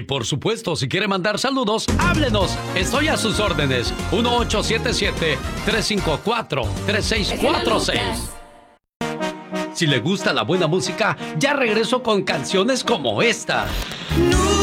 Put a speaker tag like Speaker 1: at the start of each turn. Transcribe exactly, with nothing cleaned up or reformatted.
Speaker 1: por supuesto, si quiere mandar saludos, háblenos. Estoy a sus órdenes. uno ocho siete siete, tres cinco cuatro, tres seis cuatro seis. Si le gusta la buena música, ya regreso con canciones como esta.